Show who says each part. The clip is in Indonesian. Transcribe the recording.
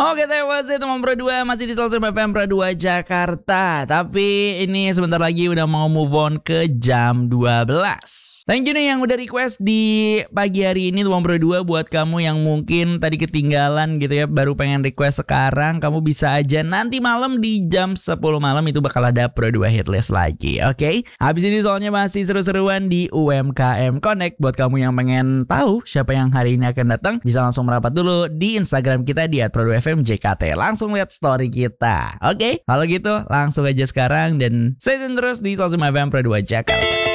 Speaker 1: Oke, teman Pro 2 masih di Sulsel FM Pro 2 Jakarta. Tapi ini sebentar lagi udah mau move on ke jam 12. Thank you nih yang udah request di pagi hari ini Teman Pro 2. Buat kamu yang mungkin tadi ketinggalan gitu ya, baru pengen request sekarang, kamu bisa aja nanti malam di jam 10 malam itu bakal ada Pro 2 Hitlist lagi. Oke, habis ini soalnya masih seru-seruan di UMKM Connect. Buat kamu yang pengen tahu siapa yang hari ini akan datang, bisa langsung merapat dulu di Instagram kita di @pro2fmjkt. Langsung lihat story kita. Oke, kalau gitu langsung aja sekarang dan stay tune terus di Sulsel FM Pro 2 Jakarta.